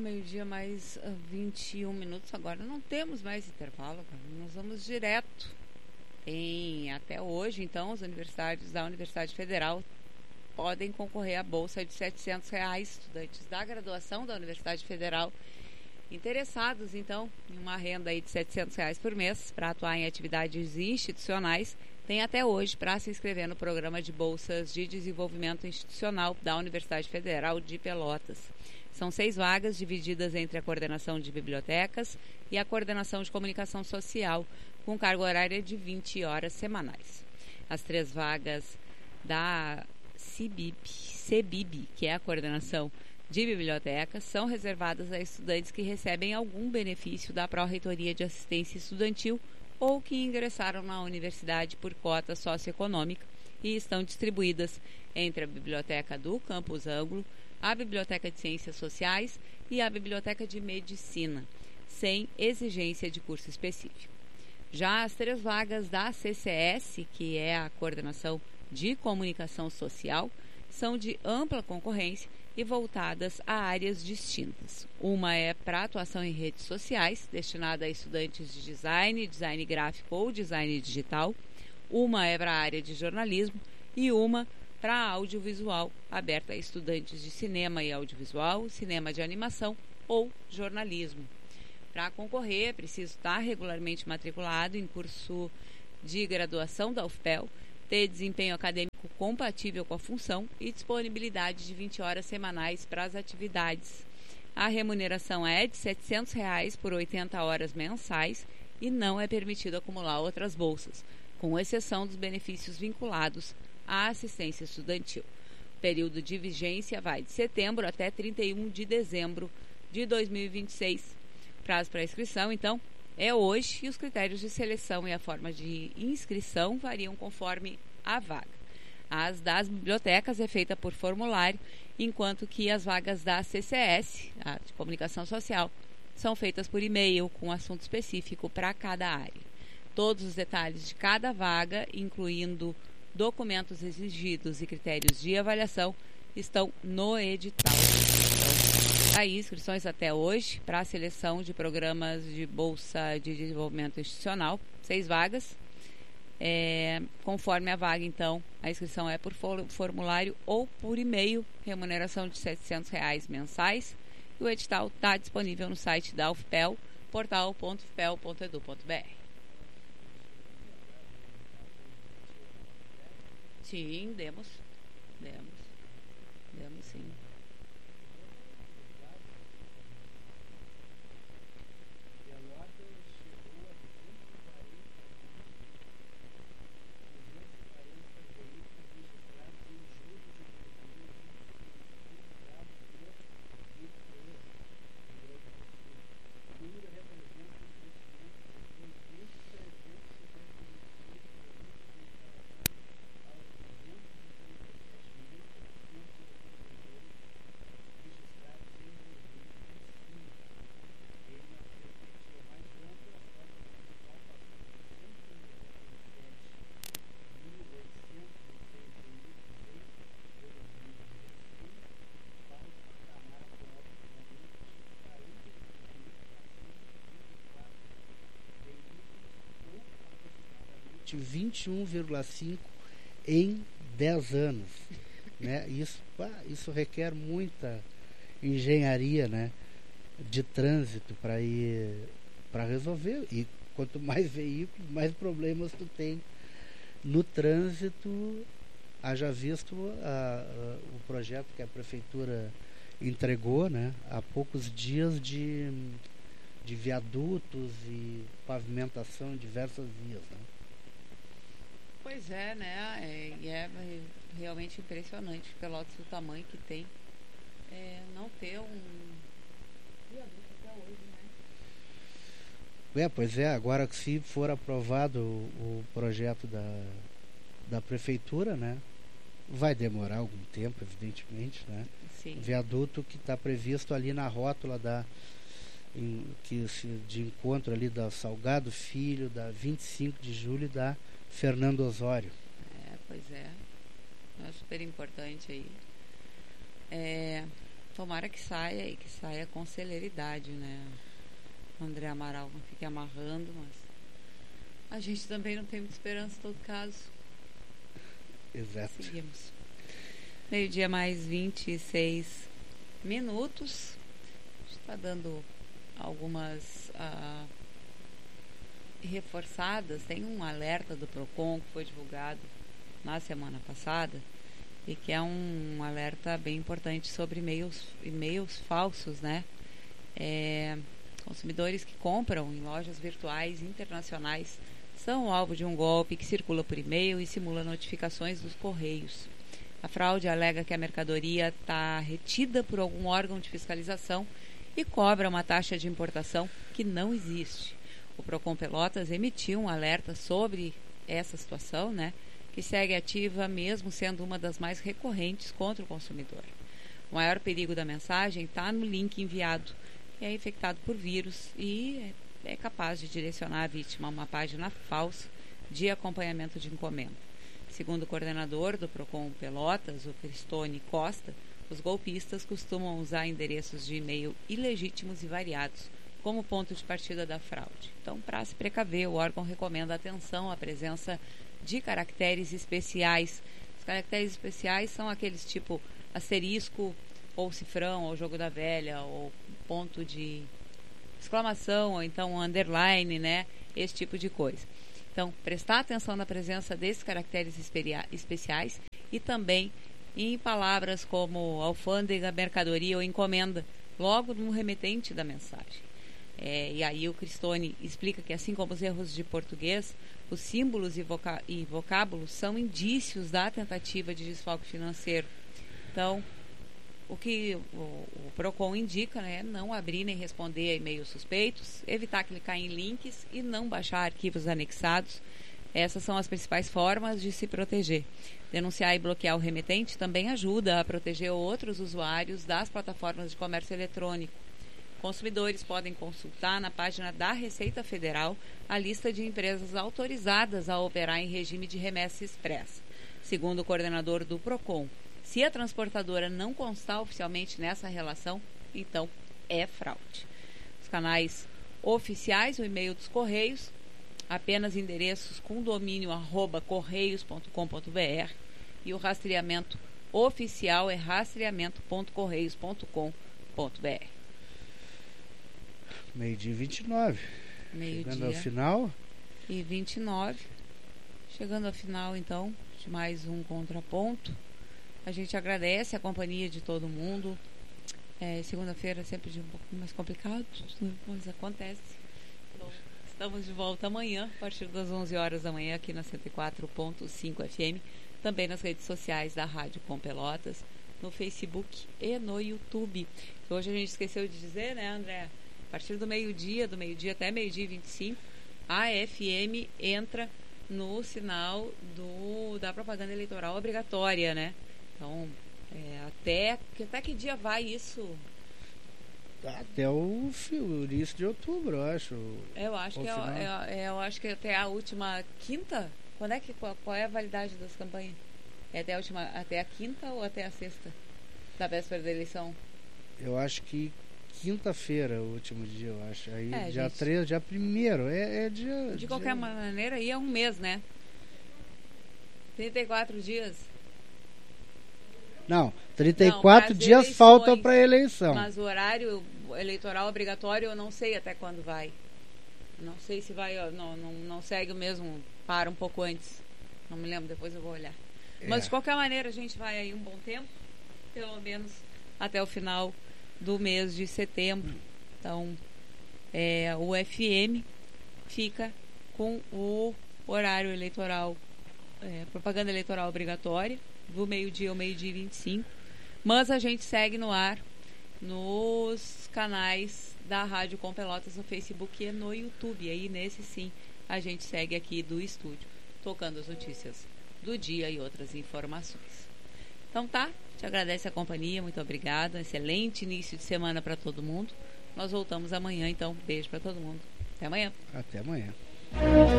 meio-dia mais 21 minutos. Agora não temos mais intervalo, nós vamos direto. Tem até hoje, então, os universitários da Universidade Federal podem concorrer à bolsa de R$700. Estudantes da graduação da Universidade Federal interessados, então, em uma renda aí de R$700 por mês para atuar em atividades institucionais, tem até hoje para se inscrever no programa de bolsas de desenvolvimento institucional da Universidade Federal de Pelotas. São 6 vagas divididas entre a coordenação de bibliotecas e a coordenação de comunicação social, com carga horária de 20 horas semanais. As 3 vagas da CEBIB, que é a coordenação de bibliotecas, são reservadas a estudantes que recebem algum benefício da Pró-Reitoria de Assistência Estudantil ou que ingressaram na universidade por cota socioeconômica e estão distribuídas entre a Biblioteca do Campus Ângulo, a Biblioteca de Ciências Sociais e a Biblioteca de Medicina, sem exigência de curso específico. Já as 3 vagas da CCS, que é a Coordenação de Comunicação Social, são de ampla concorrência e voltadas a áreas distintas. Uma é para atuação em redes sociais, destinada a estudantes de design, design gráfico ou design digital. Uma é para a área de jornalismo e uma para audiovisual, aberta a estudantes de cinema e audiovisual, cinema de animação ou jornalismo. Para concorrer, é preciso estar regularmente matriculado em curso de graduação da UFPEL, ter desempenho acadêmico compatível com a função e disponibilidade de 20 horas semanais para as atividades. A remuneração é de R$700 por 80 horas mensais e não é permitido acumular outras bolsas, com exceção dos benefícios vinculados à assistência estudantil. O período de vigência vai de setembro até 31 de dezembro de 2026. Prazo para inscrição, então, é hoje e os critérios de seleção e a forma de inscrição variam conforme a vaga. As das bibliotecas é feita por formulário, enquanto que as vagas da CCS, a de Comunicação Social, são feitas por e-mail com assunto específico para cada área. Todos os detalhes de cada vaga, incluindo documentos exigidos e critérios de avaliação, estão no edital. Então, aí, inscrições até hoje para a seleção de programas de Bolsa de Desenvolvimento Institucional, 6 vagas. Conforme a vaga, então, a inscrição é por formulário ou por e-mail, remuneração de R$700 mensais. E o edital está disponível no site da UFPEL, portal.ufpel.edu.br. Sim, demos sim. de 21,5 em 10 anos, né? Isso requer muita engenharia, né, de trânsito para resolver, e quanto mais veículos, mais problemas tu tem no trânsito. Haja visto o projeto que a prefeitura entregou, né, há poucos dias de viadutos e pavimentação em diversas vias, né? Pois é, né? E é realmente impressionante Pelotas, o tamanho que tem, não ter um viaduto até hoje, né? Pois é, agora que se for aprovado o projeto da prefeitura, né, vai demorar algum tempo, evidentemente, né? Sim. O viaduto que está previsto ali na rótula de encontro ali da Salgado Filho, da 25 de julho e da Fernando Osório. Pois é. É super importante aí. tomara que saia e que saia com celeridade, né? André Amaral não fique amarrando, mas a gente também não tem muita esperança em todo caso. Exato. Seguimos. 12:00 mais 26 minutos. Está dando algumas reforçadas. Tem um alerta do PROCON que foi divulgado na semana passada e que é um alerta bem importante sobre e-mails falsos, né? Consumidores que compram em lojas virtuais internacionais são alvo de um golpe que circula por e-mail e simula notificações dos correios. A fraude alega que a mercadoria está retida por algum órgão de fiscalização e cobra uma taxa de importação que não existe. O PROCON Pelotas emitiu um alerta sobre essa situação, né, que segue ativa mesmo sendo uma das mais recorrentes contra o consumidor. O maior perigo da mensagem está no link enviado, que é infectado por vírus e é capaz de direcionar a vítima a uma página falsa de acompanhamento de encomenda. Segundo o coordenador do PROCON Pelotas, o Cristone Costa, os golpistas costumam usar endereços de e-mail ilegítimos e variados como ponto de partida da fraude. Então, para se precaver, o órgão recomenda atenção à presença de caracteres especiais. Os caracteres especiais são aqueles tipo asterisco ou cifrão, ou jogo da velha, ou ponto de exclamação, ou então underline, né? Esse tipo de coisa. Então, prestar atenção na presença desses caracteres especiais e também em palavras como alfândega, mercadoria ou encomenda, logo no remetente da mensagem. E aí o Cristone explica que, assim como os erros de português, os símbolos e vocábulos são indícios da tentativa de desfalque financeiro. Então, o que o PROCON indica é não abrir nem responder a e-mails suspeitos, evitar clicar em links e não baixar arquivos anexados. Essas são as principais formas de se proteger. Denunciar e bloquear o remetente também ajuda a proteger outros usuários das plataformas de comércio eletrônico. Consumidores podem consultar na página da Receita Federal a lista de empresas autorizadas a operar em regime de remessa expressa. Segundo o coordenador do PROCON, se a transportadora não constar oficialmente nessa relação, então é fraude. Os canais oficiais, o e-mail dos Correios, apenas endereços com domínio @correios.com.br, e o rastreamento oficial é rastreamento.correios.com.br. 12:29. Chegando ao final. E 29. Chegando ao final, então, de mais um contraponto. A gente agradece a companhia de todo mundo. Segunda-feira é sempre um pouquinho mais complicado, mas acontece. Então, estamos de volta amanhã, a partir das 11h da manhã, aqui na 104.5 FM. Também nas redes sociais da Rádio Com Pelotas, no Facebook e no YouTube. Hoje a gente esqueceu de dizer, né, André? A partir do meio-dia até 12:25, a FM entra no sinal da propaganda eleitoral obrigatória, né? Então, até que dia vai isso? Até o início de outubro, eu acho. Eu acho que até a última quinta. Qual é a validade das campanhas? É até a quinta ou até a sexta da véspera da eleição? Eu acho que quinta-feira, o último dia, eu acho. Aí dia 13, dia 1º. De qualquer maneira, aí é um mês, né? 34 dias. Não, 34 dias faltam para a eleição. Mas o horário eleitoral obrigatório eu não sei até quando vai. Não sei se vai, não segue o mesmo, para um pouco antes. Não me lembro, depois eu vou olhar. Mas de qualquer maneira a gente vai aí um bom tempo, pelo menos até o final do mês de setembro. Então, o FM fica com o horário eleitoral, propaganda eleitoral obrigatória, do meio-dia ao 12:25, mas a gente segue no ar nos canais da Rádio Com Pelotas no Facebook e no YouTube. Aí nesse sim a gente segue aqui do estúdio, tocando as notícias do dia e outras informações. Então tá, te agradece a companhia, muito obrigada, excelente início de semana para todo mundo. Nós voltamos amanhã, então beijo para todo mundo, até amanhã. Até amanhã.